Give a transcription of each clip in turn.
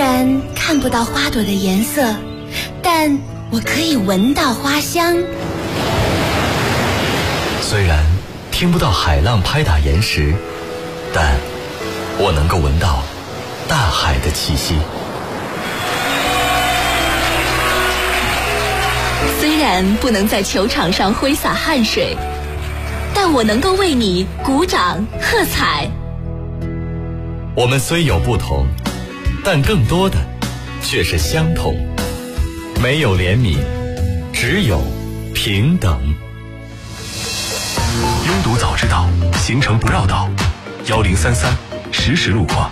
然看不到花朵的颜色，但我可以闻到花香。 虽然听不到海浪拍打岩石，但我能够闻到大海的气息。 虽然不能在球场上挥洒汗水，但我能够为你鼓掌喝彩。 我们虽有不同，但更多的却是相同。没有怜悯，只有平等。 拥堵早知道，行程不绕道。1033实时路况。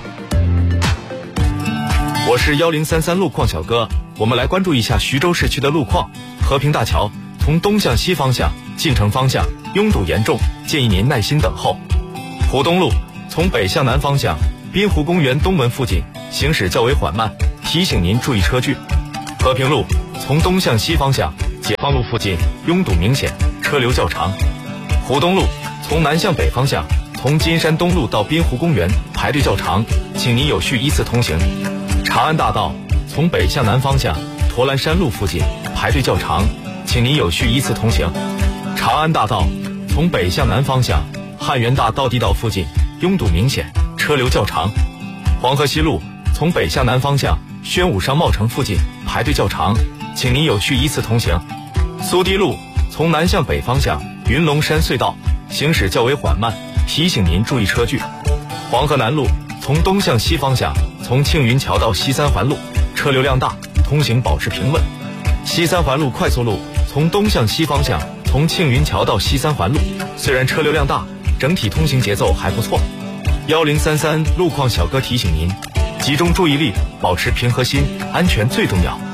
我是1033路况小哥，我们来关注一下徐州市区的路况。和平大桥从东向西方向进城方向拥堵严重，建议您耐心等候。浦东路从北向南方向滨湖公园东门附近行驶较为缓慢，提醒您注意车距。和平路从东向西方向解放路附近拥堵明显，车流较长。浦东路从南向北方向从金山东路到滨湖公园排队较长，请您有序依次通行。长安大道从北向南方向驼栏山路附近排队较长，请您有序依次通行。长安大道从北向南方向汉源大道地道附近拥堵明显，车流较长。黄河西路从北向南方向宣武商贸城附近排队较长，请您有序依次通行。苏堤路从南向北方向云龙山隧道行驶较为缓慢，提醒您注意车距。黄河南路从东向西方向从庆云桥到西三环路车流量大，通行保持平稳。西三环路快速路从东向西方向从庆云桥到西三环路虽然车流量大，整体通行节奏还不错。1033路况小哥提醒您，集中注意力，保持平和心，安全最重要。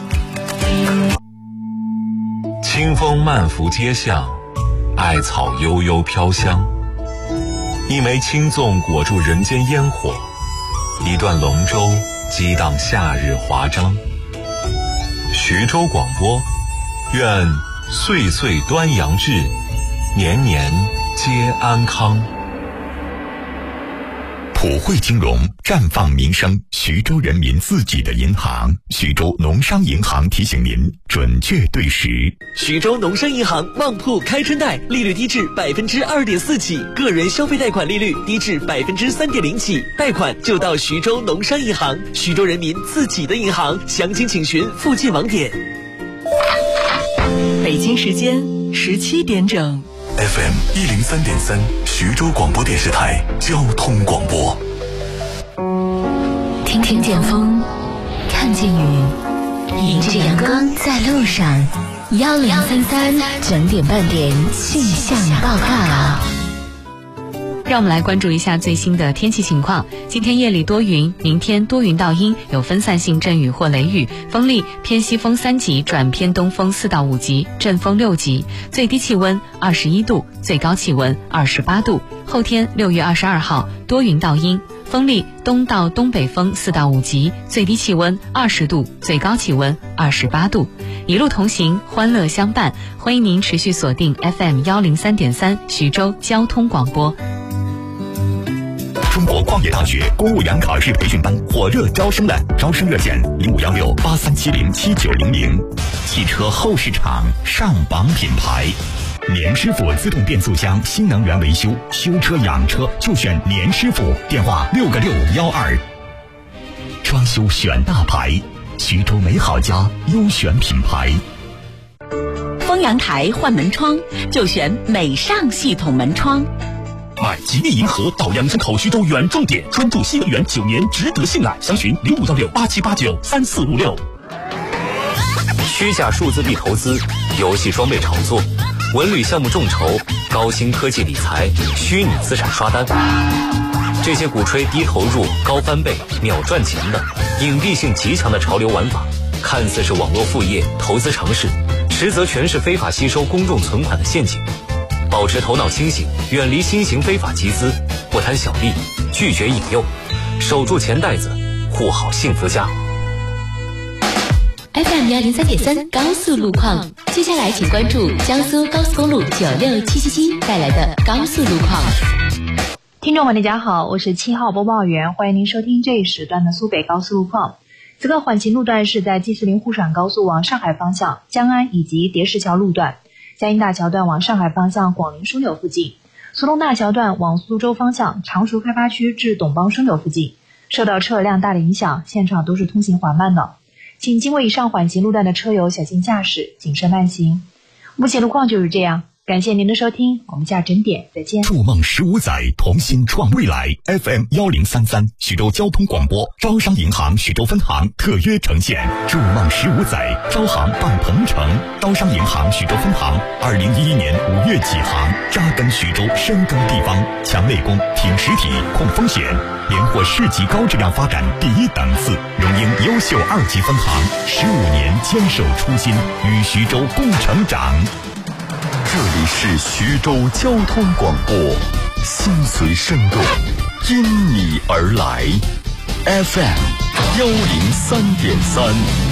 清风漫拂街巷，艾草悠悠飘香。一枚青粽裹住人间烟火，一段龙舟激荡夏日华章。徐州广播，愿岁岁端阳至，年年皆安康。 普惠金融，绽放民生，徐州人民自己的银行。徐州农商银行提醒您，准确对时。 徐州农商银行旺铺开春贷，利率低至2.4%起，个人消费贷款利率低至3.0%起，贷款就到徐州农商银行，徐州人民自己的银行。详情请询附近网点。 北京时间17点整。 FM 103.3，徐州广播电视台交通广播。 听见风，看见雨，迎着阳光在路上。1033整点半点气象报告。 让我们来关注一下最新的天气情况。今天夜里多云，明天多云到阴，有分散性阵雨或雷雨，风力偏西风3级转偏东风4到5级，阵风6级，最低气温21度，最高气温28度。后天6月22号多云到阴，风力东到东北风4到5级，最低气温20度，最高气温28度。一路同行，欢乐相伴，欢迎您持续锁定 FM 103.3徐州交通广播。 中国矿业大学公务员考试培训班火热招生了，招生热线051683707900。汽车后市场上榜品牌，年师傅自动变速箱新能源维修，修车养车就选年师傅，电话6个612。装修选大牌，徐州美好家优选品牌。 丰阳台换门窗就选美尚系统门窗。 买吉利银河到阳城口徐州远重点，专注新能源9年，值得信赖。详询051687893456。 虚假数字币投资、游戏装备炒作、文旅项目众筹、高新科技理财、虚拟资产刷单，这些鼓吹低投入、高翻倍、秒赚钱的隐蔽性极强的潮流玩法，看似是网络副业、投资尝试，实则全是非法吸收公众存款的陷阱。保持头脑清醒，远离新型非法集资，不贪小利，拒绝引诱，守住钱袋子，护好幸福家。 FM 103.3高速路况，接下来请关注江苏高速公路96777带来的高速路况。 听众们大家好，我是7号播报员，欢迎您收听这一时段的苏北高速路况。 此刻缓行路段是在 G40 沪陕高速往上海方向江安以及叠石桥路段，嘉应大桥段往上海方向广陵枢纽附近，苏东大桥段往苏州方向常熟开发区至董邦枢纽附近。受到车辆大的影响，现场都是通行缓慢的，请经过以上缓行路段的车友小心驾驶，谨慎慢行。目前路况就是这样，感谢您的收听，我们下整点再见。 筑梦15载，同心创未来。 FM 1033徐州交通广播，招商银行徐州分行特约呈现。筑梦15载，招行办鹏程。招商银行徐州分行2011年5月起航，扎根徐州，深耕地方，强内功，挺实体，控风险，连获市级高质量发展第1等次，荣膺优秀2级分行，15年坚守初心，与徐州共成长。 这里是徐州交通广播，心随声动，因你而来。FM 103.3。